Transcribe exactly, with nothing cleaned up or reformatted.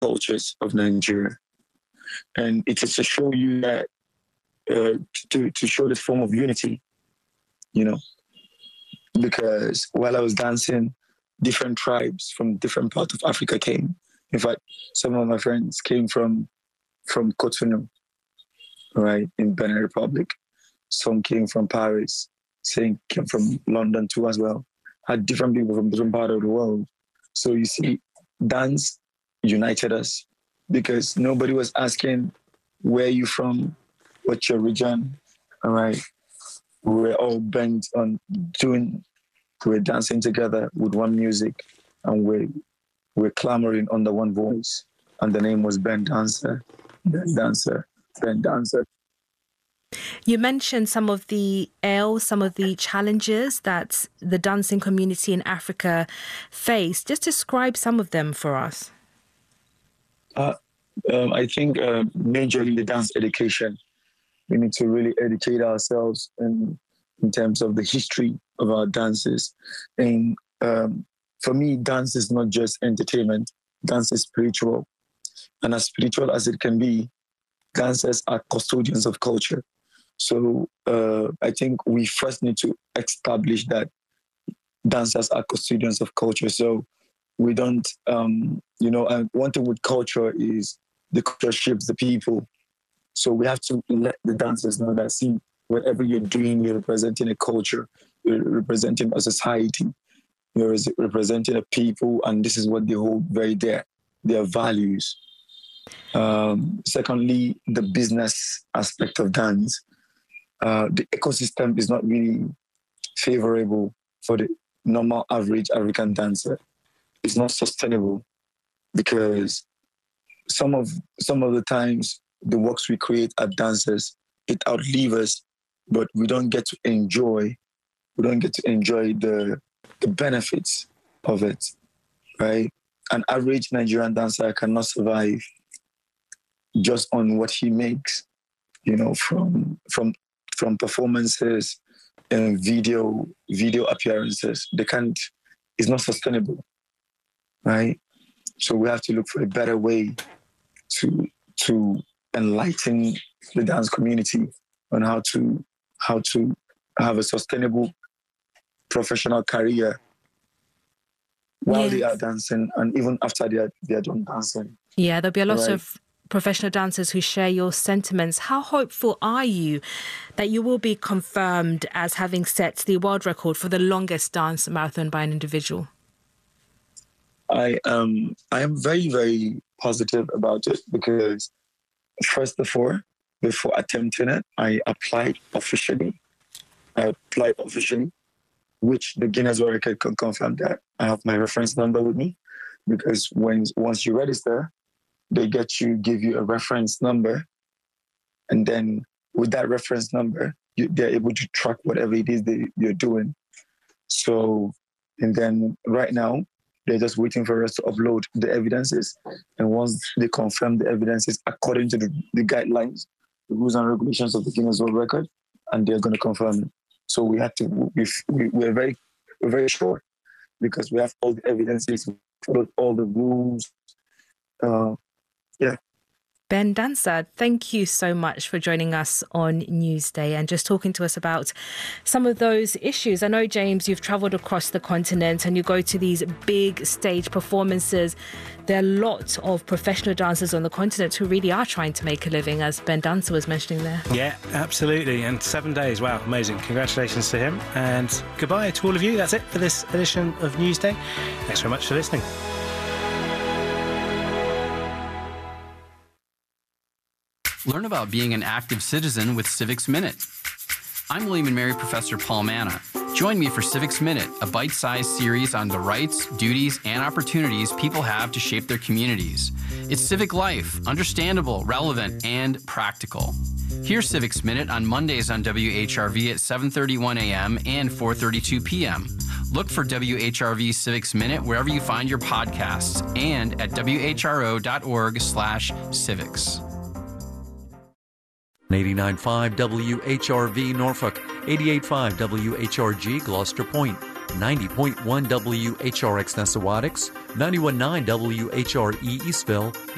cultures of Nigeria. And it is to show you that, uh, to, to show this form of unity, you know, because while I was dancing, different tribes from different parts of Africa came. In fact, some of my friends came from from Cotonou, right, in Benin Republic. Some came from Paris. Some came from London too as well. Had different people from different parts of the world. So you see, dance united us because nobody was asking where you from, what's your region, all right? We were all bent on doing, we were dancing together with one music, and we we're clamoring under one voice. And the name was Ben Dancer, Ben Dancer, Ben Dancer. You mentioned some of the ails, some of the challenges that the dancing community in Africa face. Just describe some of them for us. Uh, um, I think uh, majorly the dance education. We need to really educate ourselves in, in terms of the history of our dances. And um, for me, dance is not just entertainment. Dance is spiritual. And as spiritual as it can be, dancers are custodians of culture. So uh, I think we first need to establish that dancers are custodians of culture. So we don't, um, you know, and one thing with culture is the culture shapes the people. So we have to let the dancers know that, see, whatever you're doing, you're representing a culture, you're representing a society, you're representing a people, and this is what they hold very dear, their values. Um, secondly, the business aspect of dance. Uh, the ecosystem is not really favorable for the normal average African dancer. It's not sustainable because some of some of the times the works we create as dancers, it outlives us, but we don't get to enjoy, we don't get to enjoy the the benefits of it, right? An average Nigerian dancer cannot survive just on what he makes, you know, from from from performances and video video appearances. They can't. It's not sustainable, right? So we have to look for a better way to to enlighten the dance community on how to how to have a sustainable professional career while yes. they are dancing, and even after they are they are done dancing. Yeah, there'll be a lot right? of professional dancers who share your sentiments. How hopeful are you that you will be confirmed as having set the world record for the longest dance marathon by an individual? I um I am very, very positive about it because first of all, before attempting it, I applied officially. I applied officially, which the Guinness World Record can confirm that. I have my reference number with me because when once you register, they get you, give you a reference number. And then with that reference number, you, they're able to track whatever it is that you're doing. So, and then right now, they're just waiting for us to upload the evidences. And once they confirm the evidences according to the, the guidelines, the rules and regulations of the Guinness World Record, and they're going to confirm it. So we have to, we, we, we're very, we're very sure because we have all the evidences, we followed all the rules. Uh, yeah. Ben Dancer, thank you so much for joining us on Newsday and just talking to us about some of those issues. I know, James, you've travelled across the continent and you go to these big stage performances. There are a lot of professional dancers on the continent who really are trying to make a living, as Ben Dancer was mentioning there. Yeah, absolutely. And seven days. Wow, amazing. Congratulations to him. And goodbye to all of you. That's it for this edition of Newsday. Thanks very much for listening. Learn about being an active citizen with Civics Minute. I'm William and Mary Professor Paul Manna. Join me for Civics Minute, a bite-sized series on the rights, duties, and opportunities people have to shape their communities. It's civic life, understandable, relevant, and practical. Hear Civics Minute on Mondays on W H R V at seven thirty-one a.m. and four thirty-two p.m. Look for W H R V Civics Minute wherever you find your podcasts and at w h r o dot org slash civics. eighty-nine point five W H R V Norfolk, eighty-eight point five W H R G Gloucester Point, ninety point one W H R X Nessawadix, ninety-one point nine W H R E Eastville,